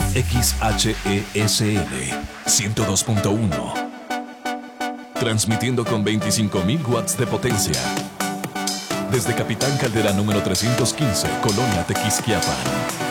XHESL 102.1. Transmitiendo con 25.000 watts de potencia. Desde Capitán Caldera número 315, Colonia Tequisquiapan.